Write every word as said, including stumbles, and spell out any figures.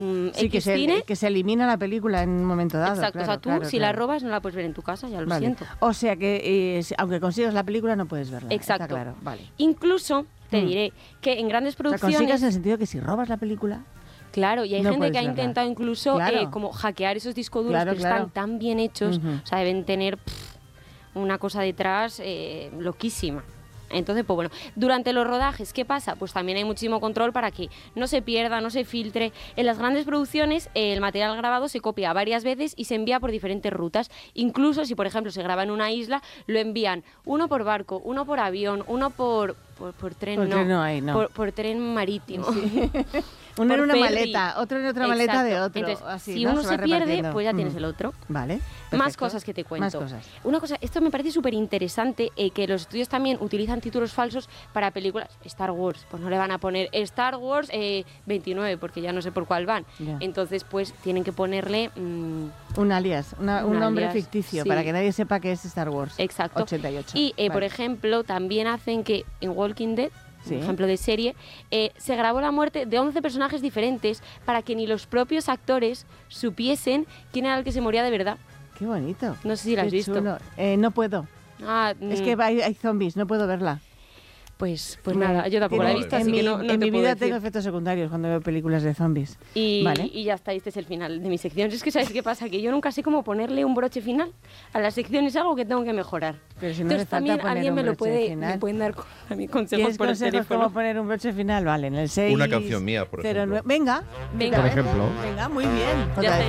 mm, Sí, X que se, cine. que se elimina la película en un momento dado. Exacto, claro, o sea, tú claro, si claro. la robas no la puedes ver en tu casa, ya lo Vale. siento. O sea que eh, si- aunque consigas la película no puedes verla. Exacto. Está claro, vale. Incluso te Mm. diré que en grandes O sea, producciones... consigas en el sentido que si robas la película... Claro, y hay No gente puedes que ha verla. intentado incluso Claro. eh, como hackear esos discos duros, Claro, pero claro. están tan bien hechos, Ujú. o sea, deben tener pff, una cosa detrás eh, loquísima. Entonces, pues bueno, durante los rodajes, ¿qué pasa? Pues también hay muchísimo control para que no se pierda, no se filtre. En las grandes producciones, eh, el material grabado se copia varias veces y se envía por diferentes rutas. Incluso si, por ejemplo, se graba en una isla, lo envían uno por barco, uno por avión, uno por... Por, por tren Por no, tren no hay, no. Por, por tren marítimo. Sí. Uno Por en una ferry. maleta, otro en otra maleta de Exacto. otro. Entonces, así, si ¿no? uno se, se, va pierde, repartiendo. pues ya tienes Mm. el otro. Vale. Más perfecto. cosas que te cuento. Más cosas. Una cosa, esto me parece súper interesante, eh, que los estudios también utilizan títulos falsos para películas. Star Wars, pues no le van a poner Star Wars eh, veintinueve, porque ya no sé por cuál van. Ya. Entonces, pues tienen que ponerle... mmm, Un alias, una- un, Un nombre alias, ficticio, sí. para que nadie sepa que es Star Wars. exacto. ochenta y ocho. Y, eh, por Vale. ejemplo, también hacen que en Walking Dead, Sí. un ejemplo de serie, eh, se grabó la muerte de once personajes diferentes para que ni los propios actores supiesen quién era el que se moría de verdad. Qué bonito. No sé si la Qué has visto. chulo. Eh, no puedo. Ah, Es mm, que hay, hay zombies, no puedo verla. Pues, pues nada, yo tampoco la he Tiene- visto, en así mi, que no, no en te mi puedo vida decir. tengo efectos secundarios cuando veo películas de zombies. Y, Vale. y ya está, este es el final de mi sección. Es que ¿sabes qué pasa? Que yo nunca sé cómo ponerle un broche final a la sección, es algo que tengo que mejorar. Pero si no hace Entonces falta también poner alguien un me lo broche puede, final. me pueden dar con- a mí consejos ¿Tienes por el consejos teléfono. cómo poner un broche final? Vale, en el seis... Una canción mía, por cero nueve. ejemplo. Venga. Venga. Por ejemplo. Venga, muy bien. Ya J F.